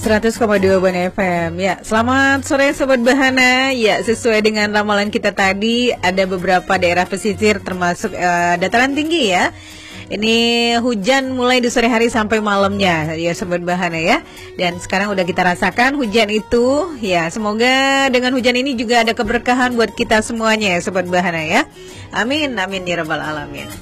100,2 Ban FM. Ya, selamat sore Sobat Bahana. Ya, sesuai dengan ramalan kita tadi, ada beberapa daerah pesisir termasuk dataran tinggi ya. Ini hujan mulai di sore hari sampai malamnya ya Sobat Bahana ya. Dan sekarang udah kita rasakan hujan itu. Ya, semoga dengan hujan ini juga ada keberkahan buat kita semuanya ya Sobat Bahana ya. Amin, amin ya rabbal alamin.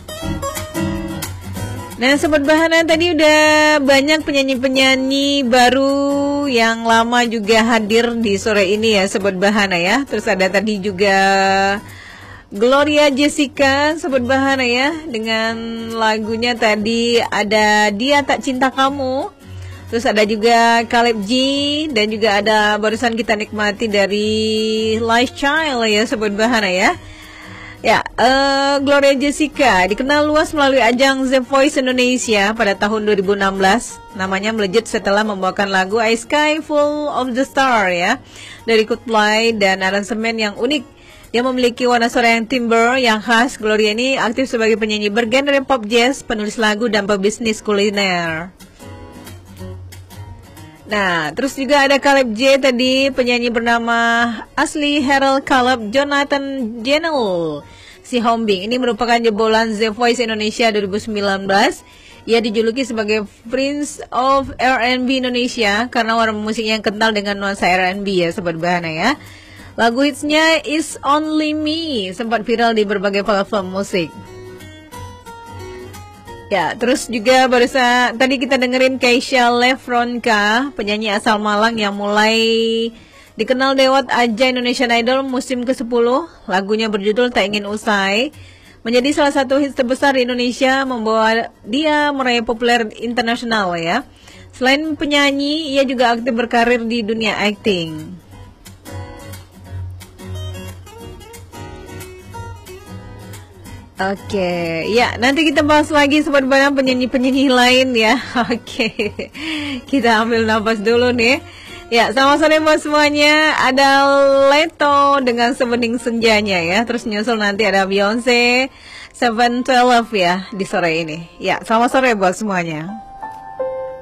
Nah Sobat Bahana, tadi udah banyak penyanyi-penyanyi baru yang lama juga hadir di sore ini ya Sobat Bahana ya. Terus ada tadi juga Gloria Jessica Sobat Bahana ya, dengan lagunya tadi ada Dia Tak Cinta Kamu. Terus ada juga Caleb G, dan juga ada barusan kita nikmati dari Life Child ya Sobat Bahana ya. Ya, Gloria Jessica dikenal luas melalui ajang The Voice Indonesia pada tahun 2016. Namanya melejit setelah membawakan lagu I Sky Full of the Star ya, dari Coldplay dan aransemen yang unik. Dia memiliki warna suara yang timbre yang khas. Gloria ini aktif sebagai penyanyi bergenre pop jazz, penulis lagu, dan pebisnis kuliner. Nah, terus juga ada Caleb J tadi, penyanyi bernama asli Harold Caleb Jonathan Janel si Hombing. Ini merupakan jebolan The Voice Indonesia 2019. Ia dijuluki sebagai Prince of R&B Indonesia karena warna musiknya yang kental dengan nuansa R&B ya Sobat Bahana ya. Lagu hitsnya Is Only Me sempat viral di berbagai platform musik. Ya, terus juga barusan tadi kita dengerin Keisha Lefronka, penyanyi asal Malang yang mulai dikenal lewat ajang Indonesian Idol musim ke-10. Lagunya berjudul Tak Ingin Usai, menjadi salah satu hits terbesar di Indonesia, membawa dia meraih populer internasional ya. Selain penyanyi, ia juga aktif berkarir di dunia akting. Oke, ya nanti kita bahas lagi Sobat Bahana penyanyi-penyanyi lain ya. Oke, kita ambil nafas dulu nih. Ya, selamat sore buat semuanya. Ada Leto dengan Sebening Senjanya ya. Terus nyusul nanti ada Beyonce 712 ya di sore ini. Ya, selamat sore buat semuanya.